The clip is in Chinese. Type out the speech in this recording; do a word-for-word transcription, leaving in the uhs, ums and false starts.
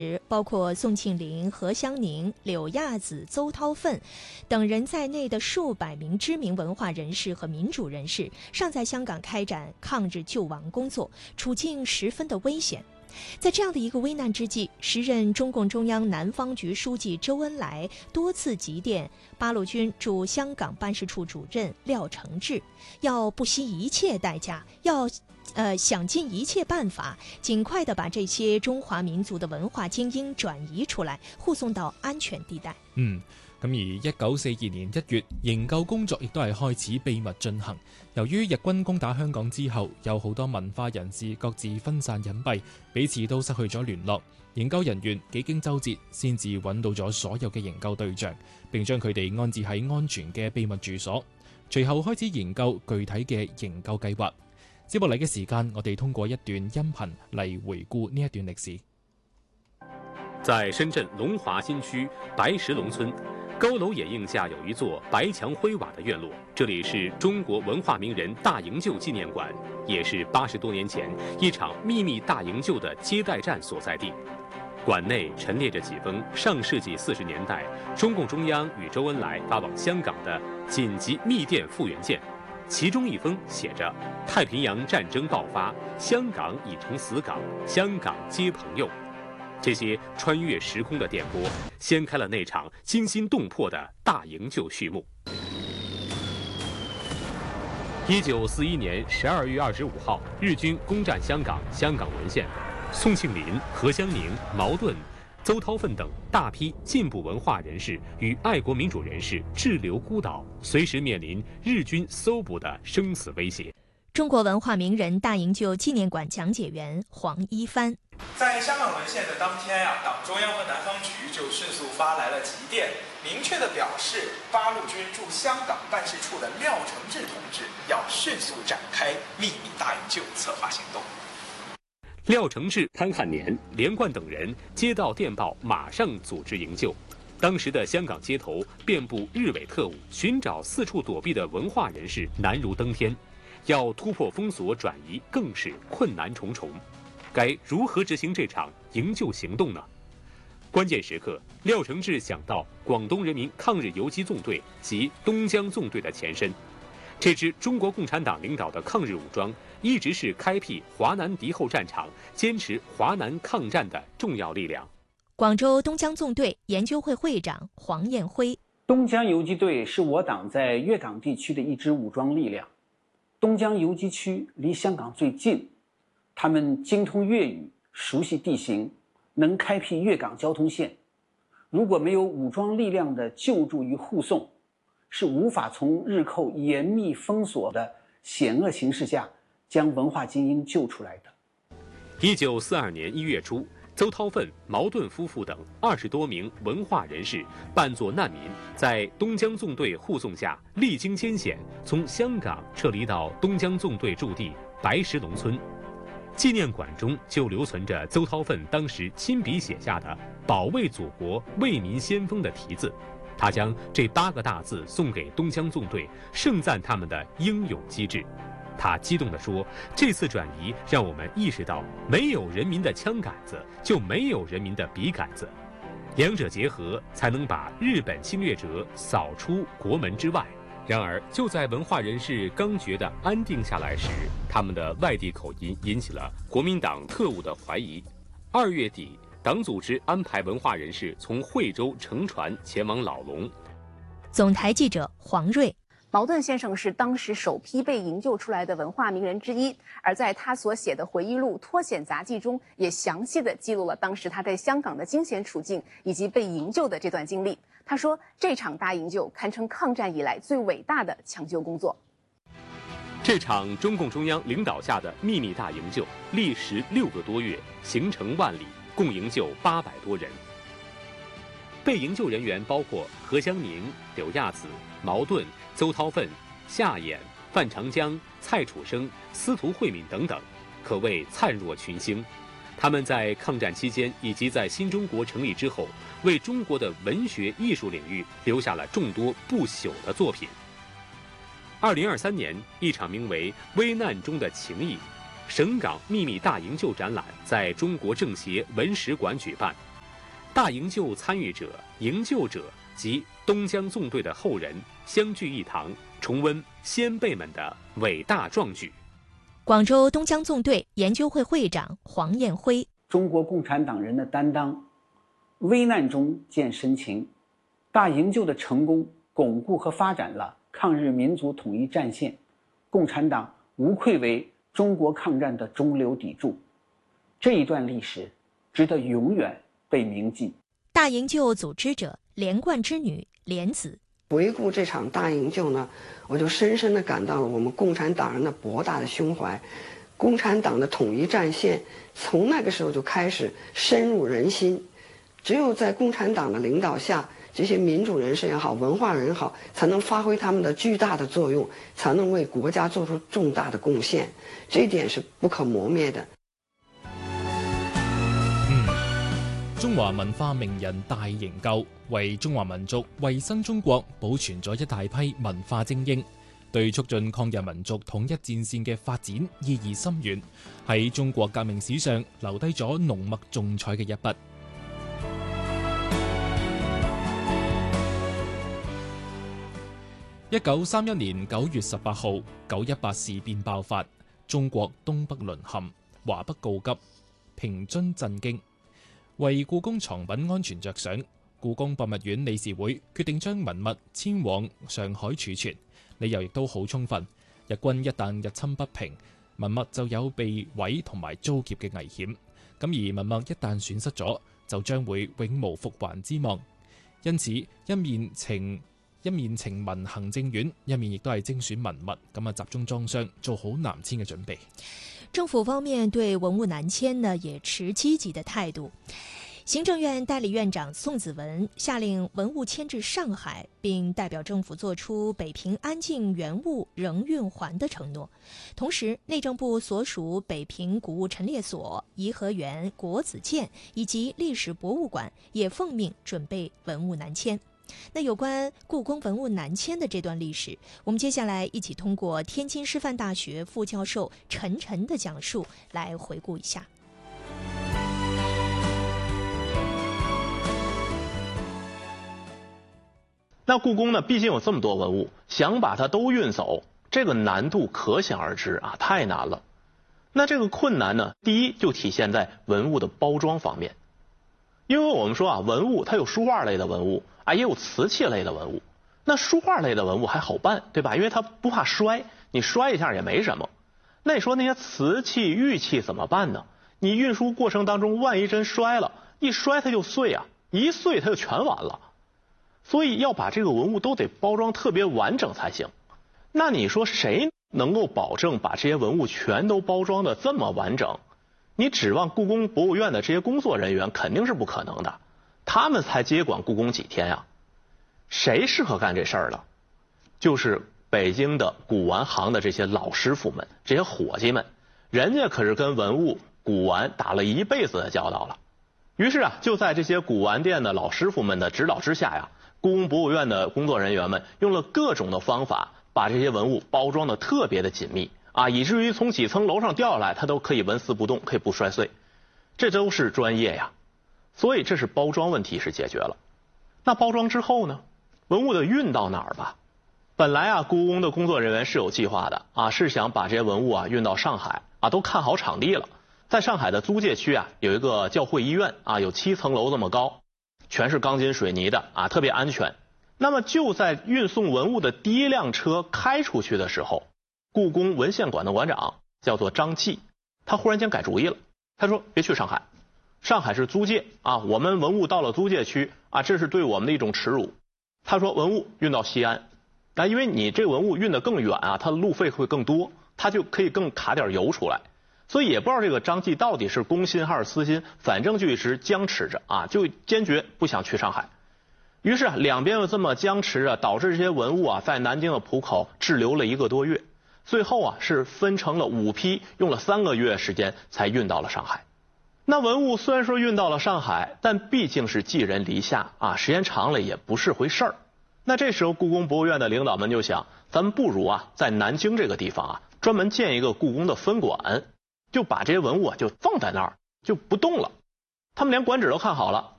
包括宋庆龄、何香凝、柳亚子、邹韬奋等人在内的数百名知名文化人士和民主人士，尚在香港开展抗日救亡工作，处境十分的危险。在这样的一个危难之际，时任中共中央南方局书记周恩来多次急电八路军驻香港办事处主任廖承志，要不惜一切代价，要呃想尽一切办法，尽快地把這些中華民族的文化精英轉移出來，護送到安全地帶。 嗯，咁而一九四二年一月，營救工作亦都係開始秘密進行。由於日軍攻打香港之後，有好多文化人士各自分散隱蔽，彼此都失去咗聯絡。營救人員幾經周折，先至揾到咗所有嘅營救對象，並將佢哋安置喺安全嘅秘密住所。隨後開始研究具體嘅營救計劃。接落嚟嘅時間，我哋通過一段音頻嚟回顧呢一段歷史。 在深圳龍華新區白石龍村，高樓掩映下有一座白牆灰瓦的院落，這裡是中國文化名人大營救紀念館，也是八十多年前一場秘密大營救的接待站所在地。館內陳列着幾封上世紀四十年代中共中央與周恩來發往香港的緊急密電復員件，其中一封寫着“太平洋戰爭爆發，香港已成死港，香港皆朋友”。這些穿越時空的電波，掀開了那場驚心動魄的大營救序幕。一九四一年十二月二十五號，日軍攻佔香港，香港淪陷。宋慶齡、何香凝、茅盾、邹韬奮等大批進步文化人士與愛國民主人士滯留孤島，隨時面臨日軍搜捕的生死威脅。 中國文化名人大營救紀念館講解員黃一帆： 在香港淪陷的當天呀、啊，黨中央和南方局就迅速發來了急電，明確地表示八路軍駐香港辦事處的廖承志同志要迅速展開秘密大營救策劃行動。 廖承志、潘漢年、連貫等人接到電報，馬上組織營救。當時的香港街頭遍佈日偽特務，尋找四處躲避的文化人士難如登天，要突破封鎖轉移更是困難重重。該如何執行這場營救行動呢？關鍵時刻，廖承志想到廣東人民抗日游擊縱隊及東江縱隊的前身，這支中國共產黨領導的抗日武裝一直是開闢華南敵後戰場、堅持華南抗戰的重要力量。 廣州東江縱隊研究會會長黃燕輝： 東江游擊隊是我黨在粵港地區的一支武裝力量。東江游擊區離香港最近，他們精通粵語，熟悉地形，能開闢粵港交通線。如果沒有武裝力量的救助與護送，是無法從日寇嚴密封鎖的險惡形勢下將文化精英救出來的。 一九四二年一月初，邹韬奮、茅盾夫婦等二十多名文化人士扮作難民，在東江縱隊護送下，歷經艱險，從香港撤離到東江縱隊駐地白石龍村。紀念館中就留存着邹韬奮當時親筆寫下的“保衛祖國，為民先鋒”的題字。他將這八個大字送給東江縱隊，盛讚他們的英勇機智。他激動地說：“這次轉移讓我們意識到，沒有人民的槍桿子，就沒有人民的筆桿子，兩者結合，才能把日本侵略者掃出國門之外。”然而，就在文化人士剛覺得安定下來時，他們的外地口音引起了國民黨特務的懷疑。二月底，黨組織安排文化人士從惠州乘船前往老龍。 總台記者黃瑞： 茅盾先生是當時首批被營救出來的文化名人之一，而在他所寫的回憶錄《脫險雜記》中，也詳細地記錄了當時他在香港的驚險處境以及被營救的這段經歷。他說，這場大營救堪稱抗戰以來最偉大的搶救工作。 這場中共中央領導下的秘密大營救，歷時六個多月，行程萬里，共營救八百多人。被營救人員包括何香凝、柳亞子、茅盾、邹韬奮、夏衍、范長江、蔡楚生、司徒慧敏等等，可謂燦若群星。他們在抗戰期間以及在新中國成立之後，為中國的文學藝術領域留下了眾多不朽的作品。二零二三年，一場名為《危難中的情誼》省港秘密大營救展覽在中國政協文史館舉辦， 大营救参与者、营救者及东江纵队的后人相聚一堂，重温先辈们的伟大壮举。 广州东江纵队研究会会长黄彦辉： 中国共产党人的担当，危难中见深情。大营救的成功，巩固和发展了抗日民族统一战线，共产党无愧为中国抗战的中流砥柱。这一段历史值得永远被铭记。 大营救组织者连贯之女莲子： 回顾这场大营救呢，我就深深地感到了我们共产党人的博大的胸怀。共产党的统一战线从那个时候就开始深入人心，只有在共产党的领导下，这些民主人士也好，文化人也好，才能发挥他们的巨大的作用，才能为国家做出重大的贡献，这一点是不可磨灭的。 中華文化名人大營救，為中華民族為新中國保存咗一大批文化精英，對促進抗日民族統一戰線嘅發展意義深遠，喺中國革命史上留低咗濃墨重彩嘅一筆。一九三一年九月十八號，九一八事變爆發，中國東北淪陷，華北告急，平津震驚。為故宮藏品安全着想，故宮博物院理事會決定將文物遷往上海儲存，理由亦都好充分。日軍一旦入侵不平，文物就有被毀同埋遭劫嘅危險。咁而文物一旦損失咗，就將會永無復還之望。因此，一面情一面情文行政院，一面亦都係精選文物，咁啊集中裝箱，做好南遷嘅準備。 政府方面對文物南遷呢也持積極的態度。行政院代理院長宋子文下令文物遷至上海，並代表政府作出北平安境原物仍運還的承諾。同時，內政部所屬北平古物陳列所、頤和園、國子監以及歷史博物館也奉命準備文物南遷。那有關故宮文物南遷的這段歷史，我們接下來一起通過天津師範大學副教授陳晨的講述來回顧一下。 那故宮呢，畢竟有這麼多文物，想把它都運走，這個難度可想而知啊，太難了。那這個困難呢，第一就體現在文物的包裝方面，因為我們說啊，文物它有書畫類的文物啊，也有瓷器類的文物。那書畫類的文物還好辦，對吧？因為它不怕摔，你摔一下也沒什麼。那你說那些瓷器、玉器怎麼辦呢？你運輸過程當中萬一真摔了，一摔它就碎啊，一碎它就全完了。所以要把這個文物都得包裝特別完整才行。那你說誰能夠保證把這些文物全都包裝得這麼完整？你指望故宮博物院的這些工作人員肯定是不可能的，他們才接管故宮幾天呀？誰適合幹這事兒了？就是北京的古玩行的這些老師傅們，這些夥計們，人家可是跟文物古玩打了一輩子的交道了。於是啊，就在這些古玩店的老師傅們的指導之下呀，故宮博物院的工作人員們用了各種的方法，把這些文物包裝得特別的緊密啊，以至於從幾層樓上掉下來，它都可以紋絲不動，可以不摔碎。這都是專業呀。所以這是包裝問題是解決了。那包裝之後呢？文物得運到哪兒吧？本來啊，故宮的工作人員是有計劃的啊，是想把這些文物啊運到上海啊，都看好場地了。在上海的租界區啊，有一個教會醫院啊，有七層樓這麼高，全是鋼筋水泥的啊，特別安全。那麼就在運送文物的第一輛車開出去的時候，故宮文獻館的館長叫做張繼，他忽然間改主意了。他說別去上海，上海是租界啊，我們文物到了租界區啊，這是對我們的一種恥辱。他說文物運到西安，但因為你這文物運得更遠啊，它的路費會更多，它就可以更卡點油出來。所以也不知道這個張繼到底是公心還是私心，反正就一直僵持着啊，就堅決不想去上海。於是啊，兩邊又這麼僵持着，導致這些文物啊在南京的浦口滯留了一個多月，最後啊是分成了五批，用了三個月時間才運到了上海。那文物雖然說運到了上海，但畢竟是寄人籬下啊，時間長了也不是回事兒。那這時候故宮博物院的領導們就想，咱們不如啊在南京這個地方啊專門建一個故宮的分館，就把這些文物啊就放在那兒就不動了。他們連館址都看好了，